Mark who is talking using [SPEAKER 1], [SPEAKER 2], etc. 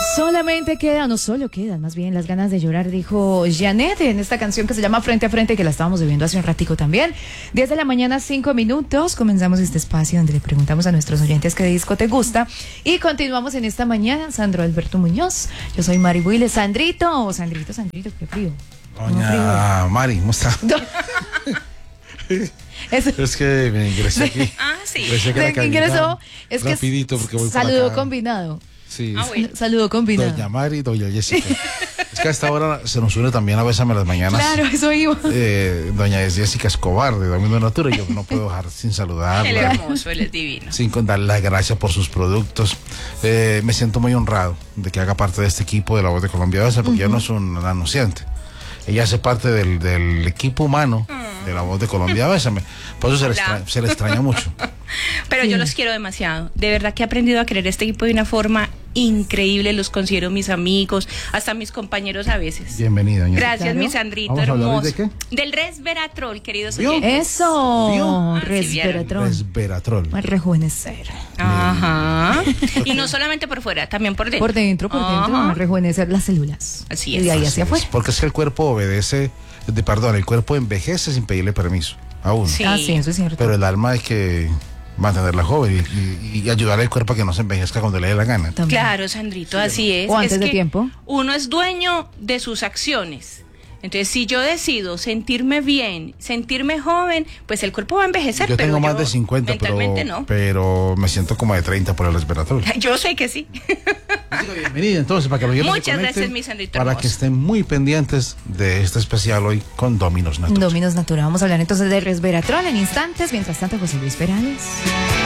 [SPEAKER 1] Solamente quedan, no solo quedan, más bien las ganas de llorar, dijo Janet en esta canción que se llama Frente a Frente, que la estábamos viviendo hace un ratico también. 10 de la mañana, 5 minutos. Comenzamos este espacio donde le preguntamos a nuestros oyentes qué disco te gusta. Y continuamos en esta mañana. Sandro Alberto Muñoz. Yo soy Mari Buile. Sandrito, qué frío.
[SPEAKER 2] Doña Mari, ¿cómo está? Es que me ingresé aquí.
[SPEAKER 1] Sí. Ingresó. Es que
[SPEAKER 2] rapidito porque voy
[SPEAKER 1] saludo
[SPEAKER 2] por acá.
[SPEAKER 1] combinado.
[SPEAKER 2] Sí.
[SPEAKER 1] Bueno. Saludo combinado.
[SPEAKER 2] Doña Mari y Doña Jessica. Es que a esta hora se nos une también a Bésame las Mañanas.
[SPEAKER 1] Claro, eso iba.
[SPEAKER 2] Doña Jessica Escobar de Domingo Natura. Y yo no puedo dejar sin saludarla.
[SPEAKER 3] Él es hermoso, él es divino.
[SPEAKER 2] Sin darle las gracias por sus productos. Me siento muy honrado de que haga parte de este equipo de La Voz de Colombia Bésame, porque ella no es un anunciante. Ella hace parte del equipo humano de La Voz de Colombia Bésame. Por eso se le extraña mucho.
[SPEAKER 3] Pero yo los quiero demasiado. De verdad que he aprendido a querer este equipo de una forma increíble. Los considero mis amigos, hasta mis compañeros a veces.
[SPEAKER 2] Bienvenida, doña.
[SPEAKER 3] Gracias, mi Sandrito hermoso. ¿De qué? Del resveratrol, queridos oyentes.
[SPEAKER 1] Eso. Resveratrol.
[SPEAKER 2] Resveratrol.
[SPEAKER 1] Para rejuvenecer.
[SPEAKER 3] Ajá. Y no solamente por fuera, también por dentro.
[SPEAKER 1] Por dentro, para rejuvenecer las células.
[SPEAKER 3] Así es.
[SPEAKER 1] Y de ahí hacia afuera.
[SPEAKER 2] Porque es que el cuerpo obedece, el cuerpo envejece sin pedirle permiso a uno.
[SPEAKER 3] Sí.
[SPEAKER 1] Sí, eso es cierto.
[SPEAKER 2] Pero el alma hay que mantenerla joven y ayudar al cuerpo a que no se envejezca cuando le dé la gana.
[SPEAKER 1] También.
[SPEAKER 3] Claro, Sandrito, así es.
[SPEAKER 1] O antes
[SPEAKER 3] es
[SPEAKER 1] de
[SPEAKER 3] que
[SPEAKER 1] tiempo.
[SPEAKER 3] Uno es dueño de sus acciones. Entonces, si yo decido sentirme bien, sentirme joven, pues el cuerpo va a envejecer.
[SPEAKER 2] Yo tengo más de 50,
[SPEAKER 3] mentalmente no.
[SPEAKER 2] pero me siento como de 30 por el resveratrol.
[SPEAKER 3] Yo sé que sí.
[SPEAKER 2] Bienvenida entonces, para que lo oyentes
[SPEAKER 3] Muchas gracias, mi Sandrito
[SPEAKER 2] para
[SPEAKER 3] hermoso.
[SPEAKER 2] que estén muy pendientes de este especial hoy con Dominos Natura.
[SPEAKER 1] Dominos Natura. Vamos a hablar entonces de resveratrol en instantes. Mientras tanto, José Luis Perales.